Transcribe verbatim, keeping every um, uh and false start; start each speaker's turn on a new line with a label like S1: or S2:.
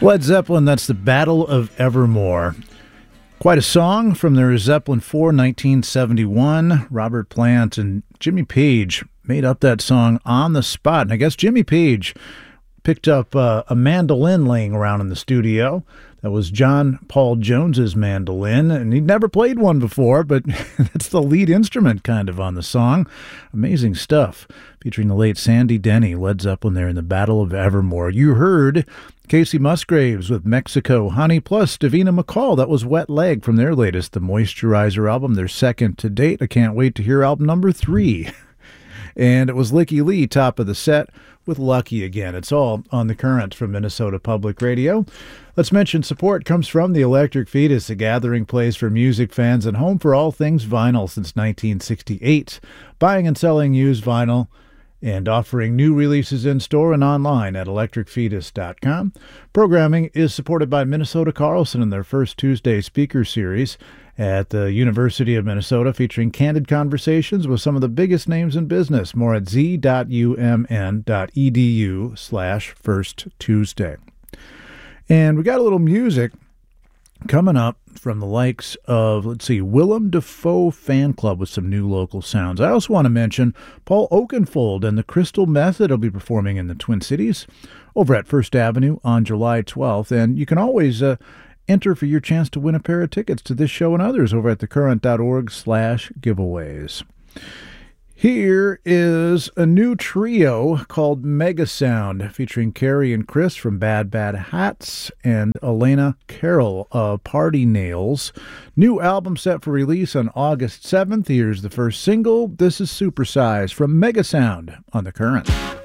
S1: Led Zeppelin, that's the Battle of Evermore. Quite a song from their Zeppelin four, nineteen seventy-one. Robert Plant and Jimmy Page made up that song on the spot. And I guess Jimmy Page picked up uh, a mandolin laying around in the studio. That was John Paul Jones's mandolin, and he'd never played one before, but that's the lead instrument kind of on the song. Amazing stuff. Featuring the late Sandy Denny, Led Zeppelin there in the Battle of Evermore. You heard Casey Musgraves with Mexico Honey, plus Davina McCall. That was Wet Leg from their latest, the Moisturizer album, their second to date. I can't wait to hear album number three. And it was Licky Lee, top of the set, with Lucky Again. It's all on The Current from Minnesota Public Radio. Let's mention support comes from the Electric Fetus, a gathering place for music fans and home for all things vinyl since nineteen sixty-eight. Buying and selling used vinyl and offering new releases in-store and online at electric fetus dot com. Programming is supported by Minnesota Carlson in their first Tuesday speaker series at the University of Minnesota, featuring candid conversations with some of the biggest names in business. More at z dot u m n dot e d u slash first Tuesday. And we got a little music coming up from the likes of, let's see, Willem Dafoe Fan Club with some new local sounds. I also want to mention Paul Oakenfold and the Crystal Method will be performing in the Twin Cities over at First Avenue on July twelfth. And you can always uh, enter for your chance to win a pair of tickets to this show and others over at thecurrent.org slash giveaways. Here is a new trio called Mega Sound, featuring Carrie and Chris from Bad Bad Hats and Elena Carroll of Party Nails. New album set for release on August seventh. Here's the first single. This is Supersize from Mega Sound on The Current.